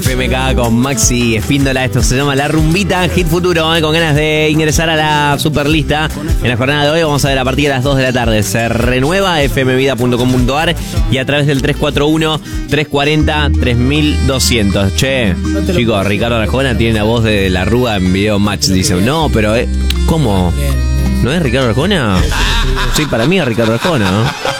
FMK con Maxi Espíndola. Esto se llama La Rumbita, Hit Futuro, con ganas de ingresar a la superlista. En la jornada de hoy vamos a ver a partir de las 2 de la tarde. Se renueva fmvida.com.ar y a través del 341-340-3200. Che, chicos, Ricardo Arjona tiene la voz de La Rúa en Video Match. Dice, no, pero ¿cómo? ¿No es Ricardo Arjona? Sí, para mí es Ricardo Arjona, ¿no?